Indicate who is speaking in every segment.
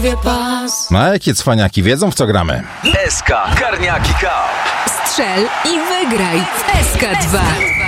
Speaker 1: głowie pas.
Speaker 2: No a jakie cwaniaki wiedzą, w co gramy?
Speaker 3: SK Karniaki Cup.
Speaker 1: Strzel i wygraj w SK2.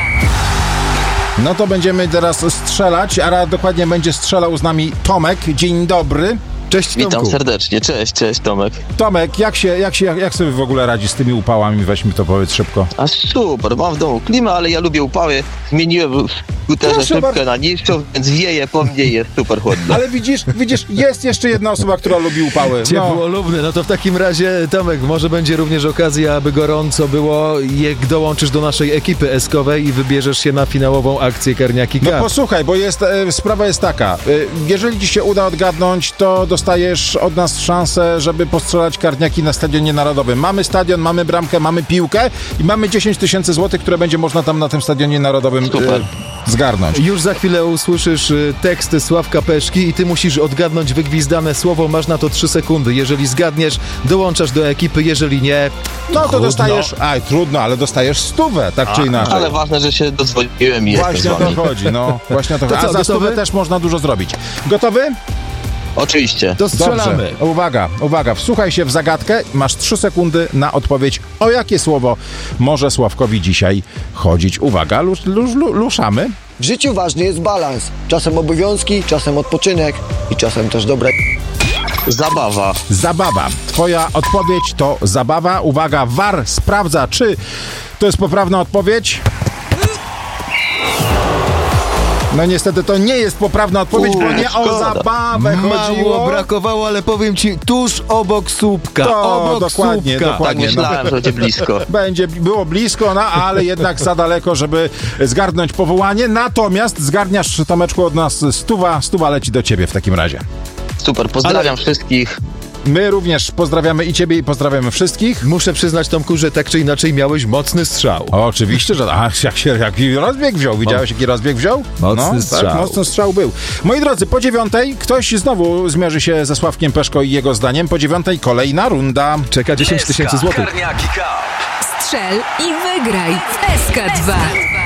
Speaker 2: No to będziemy teraz strzelać, a dokładnie będzie strzelał z nami Tomek. Dzień dobry.
Speaker 4: Cześć, Tomku.
Speaker 5: Witam serdecznie, cześć Tomek.
Speaker 2: Tomek, jak sobie w ogóle radzi z tymi upałami? Weź mi to powiedz szybko.
Speaker 5: A super, mam w domu klimę, ale ja lubię upały. Zmieniłem w skuterze szybkę na niższą, więc wieje po mnie i jest super chłodno.
Speaker 2: Ale widzisz, jest jeszcze jedna osoba, która lubi upały.
Speaker 4: Ciepłolubny, no to w takim razie, Tomek, może będzie również okazja, aby gorąco było, jak dołączysz do naszej ekipy eskowej i wybierzesz się na finałową akcję Karniaki Cup.
Speaker 2: No posłuchaj, bo sprawa jest taka. Jeżeli ci się uda odgadnąć, to dostajesz od nas szansę, żeby postrzelać karniaki na Stadionie Narodowym. Mamy stadion, mamy bramkę, mamy piłkę i mamy 10 000 złotych, które będzie można tam na tym Stadionie Narodowym zgarnąć.
Speaker 4: Już za chwilę usłyszysz teksty Sławka Peszki i ty musisz odgadnąć wygwizdane słowo. Masz na to 3 sekundy. Jeżeli zgadniesz, dołączasz do ekipy. Jeżeli nie,
Speaker 2: no to dostajesz... trudno, ale dostajesz 100, tak czy inaczej.
Speaker 5: Ale ważne, że się dodzwoniłem i
Speaker 2: właśnie
Speaker 5: jestem z wami.
Speaker 2: to chodzi, no. Właśnie o to chodzi.
Speaker 4: co,
Speaker 2: A za 100 też można dużo zrobić. Gotowy?
Speaker 5: Oczywiście.
Speaker 4: to strzelamy.
Speaker 2: Dobrze. Uwaga, wsłuchaj się w zagadkę. Masz 3 sekundy na odpowiedź, o jakie słowo może Sławkowi dzisiaj chodzić. Uwaga, luszamy.
Speaker 6: W życiu ważny jest balans. Czasem obowiązki, czasem odpoczynek i czasem też dobre...
Speaker 5: Zabawa.
Speaker 2: Twoja odpowiedź to zabawa. Uwaga, VAR sprawdza, czy to jest poprawna odpowiedź. No niestety to nie jest poprawna odpowiedź, bo nie o zabawę chodziło.
Speaker 4: Mało brakowało, ale powiem ci, tuż obok słupka.
Speaker 2: Dokładnie.
Speaker 5: Tak myślałem, że będzie blisko.
Speaker 2: Było blisko, no ale jednak za daleko, żeby zgarnąć powołanie. Natomiast zgarniasz, Tomeczku, od nas 100 leci do ciebie w takim razie.
Speaker 5: Super, pozdrawiam wszystkich.
Speaker 2: My również pozdrawiamy i ciebie i pozdrawiamy wszystkich.
Speaker 4: Muszę przyznać, Tomku, że tak czy inaczej miałeś mocny strzał.
Speaker 2: Oczywiście, że jaki rozbieg wziął. Widziałeś, jaki rozbieg wziął?
Speaker 4: Mocny strzał.
Speaker 2: Tak, mocny strzał był. Moi drodzy, po 9:00 ktoś znowu zmierzy się ze Sławkiem Peszko i jego zdaniem. Po 9:00 kolejna runda.
Speaker 4: Czeka 10 000 złotych.
Speaker 3: Karniaki Cup.
Speaker 1: Strzel i wygraj w SK2.